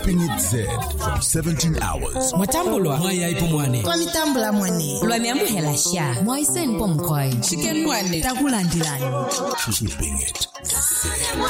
Ping it Z from 17 hours. Mwatambulwa Mwaya ipo mwane Kwa mitambula mwane lwanyamuhela sha Mwaisen pomkwai chicken mwane Takulandilani Keeping it Z.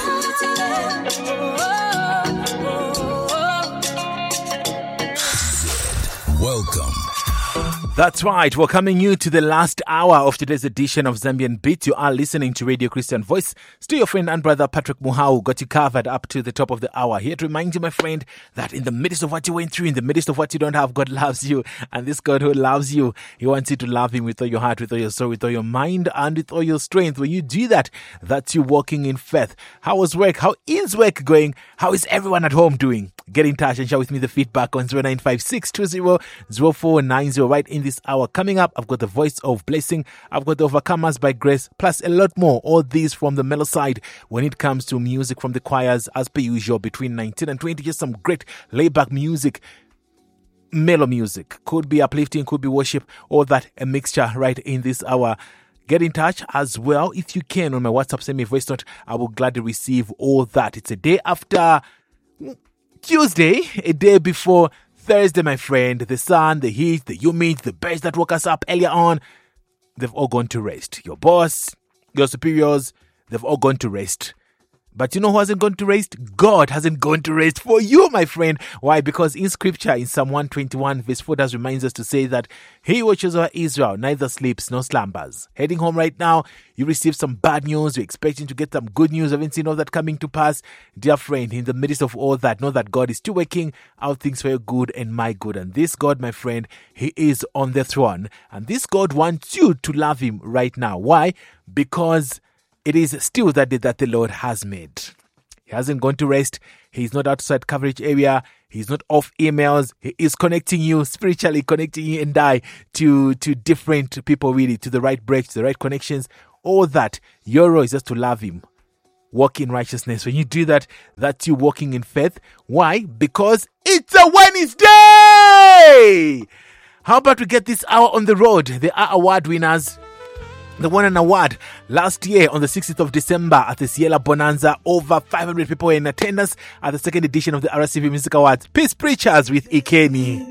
Welcome. That's right. Welcoming you to the last hour of today's edition of Zambian Beat. You are listening to Radio Christian Voice. Still your friend and brother Patrick Muhau got you covered up to the top of the hour. Here to remind you, my friend, that in the midst of what you went through, in the midst of what you don't have, God loves you. And this God who loves you, He wants you to love Him with all your heart, with all your soul, with all your mind, and with all your strength. When you do that, that's you walking in faith. How was work? How is work going? How is everyone at home doing? Get in touch and share with me the feedback on 0956 200490 right in this hour. Coming up, I've got the voice of blessing. I've got the overcomers by grace, plus a lot more. All these from the mellow side when it comes to music from the choirs, as per usual, between 19 and 20. Just some great layback music. Mellow music. Could be uplifting, could be worship, all that, a mixture right in this hour. Get in touch as well if you can on my WhatsApp. Send me a voice note. I will gladly receive all that. It's a day after Tuesday, a day before Thursday, my friend. The sun, the heat, the humid, the birds that woke us up earlier on, they've all gone to rest. Your boss, your superiors, they've all gone to rest. But you know who hasn't gone to rest? God hasn't gone to rest for you, my friend. Why? Because in scripture, in Psalm 121, verse 4, does reminds us to say that He watches over Israel, neither sleeps nor slumbers. Heading home right now, you received some bad news. You're expecting to get some good news. Haven't seen all that coming to pass. Dear friend, in the midst of all that, know that God is still working out things for your good and my good. And this God, my friend, He is on the throne. And this God wants you to love Him right now. Why? Because it is still that day that the Lord has made. He hasn't gone to rest. He's not outside coverage area. He's not off emails. He is connecting you, spiritually connecting you and I to different people, really, to the right breaks, to the right connections. All that. Your role is just to love Him. Walk in righteousness. When you do that, that's you walking in faith. Why? Because it's a Wednesday! How about we get this hour on the road? They are award winners. They won an award last year on the 16th of December at the Ciela Bonanza. Over 500 people were in attendance at the second edition of the RCV Music Awards. Peace Preachers with Ikeni.